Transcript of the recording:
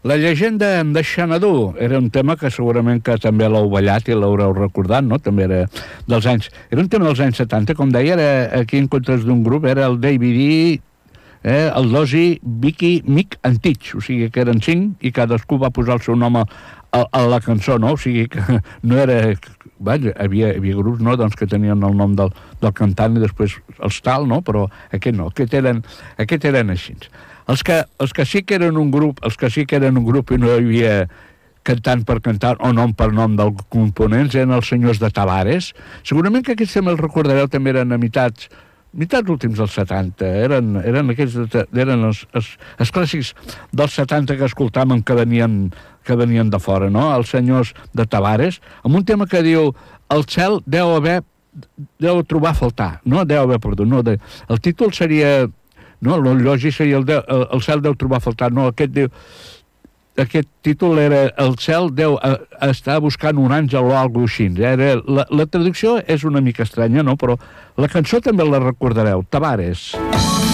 La llegenda de Xanadu era un tema que segurament que també l'heu ballat i l'haureu recordat, no? També era dels anys... Era un tema dels anys 70, com deia, era aquí en comptes d'un grup, era el David E., el Dozy, Vicky, Mick and Titch, o sigui que eren 5 i cadascú va posar el seu nom a la cançó, no? O sigui que no era... Vaja, havia grups, no?, doncs, que tenien el nom del cantant i després els tal, no? Però aquest no, aquest eren així. Els que sí que eren un grup, i no hi havia cantant per cantar o nom per nom dels components, eren els senyors de Tavares. Segurament que aquests també els recordareu, també eren a meitats últims dels 70, eren els clàssics dels 70 que escoltàvem que venien de fora, no? Els senyors de Tavares, amb un tema que diu el cel deu trobar a faltar, no? Deu haver perdut, no? El títol seria, no? El lògic seria el cel deu trobar a faltar, no? Aquest títol era el cel deu estar buscant un àngel o alguna cosa així. La traducció és una mica estranya, no? Però la cançó també la recordareu, Tavares.